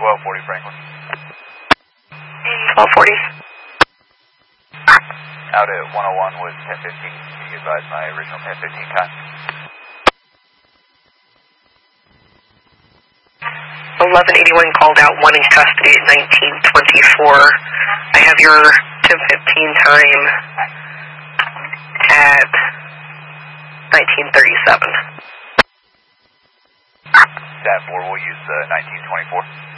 1240 Franklin. 1240. Out at 101 with 1015. Can you advise my original 1015 time? 1181 called out, one in custody at 1924. I have your 1015 time at 1937. Stat 4, we'll use 1924.